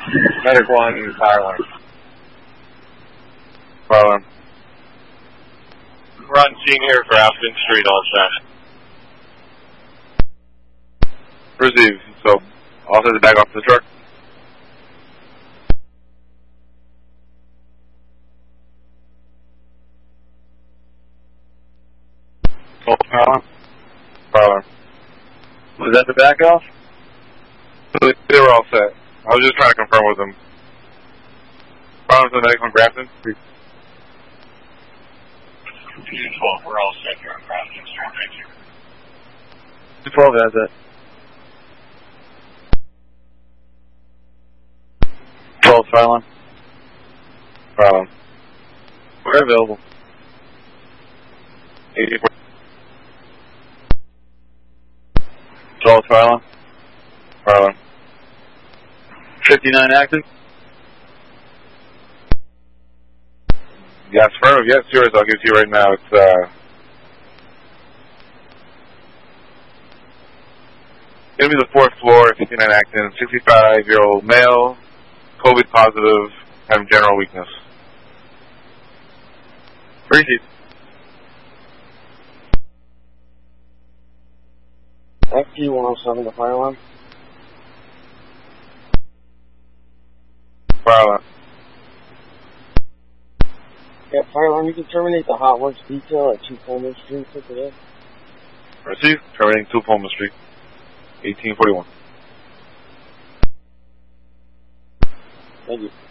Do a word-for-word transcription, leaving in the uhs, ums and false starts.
Medic one, fire alarm. Fire alarm. We're on scene here for Aspen Street, all set. Receive. So, all set to back off the truck. Oh, fire alarm. Fire alarm. Was that the back off? They were all set. I was just trying to confirm with them. Fire alarm to the medic on Grafton. twelve, we're all set here on Grafton Street, thank you. two twelve has it. twelve, fire alarm. Fire alarm. We're available. eighty-four. twelve, fire alarm. Fire alarm. fifty-nine active. Yes, affirmative. Yes, yours. I'll give it to you right now. It's, uh, gonna be the fourth floor, fifty-nine Acton, sixty-five-year-old male, COVID positive, having general weakness. Receive. F G one oh seven, the fire alarm. Fire alarm. Yeah, fire alarm, you can terminate the Hot Works detail at two Pullman Street for today. Receive. Terminating two Pullman Street, eighteen forty-one. Thank you.